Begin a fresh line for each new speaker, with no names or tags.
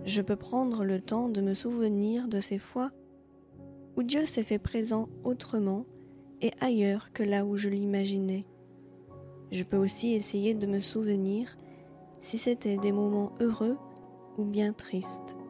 Je peux prendre le temps de me souvenir de ces fois où Dieu s'est fait présent autrement et ailleurs que là où je l'imaginais. Je peux aussi essayer de me souvenir si c'était des moments heureux ou bien tristes.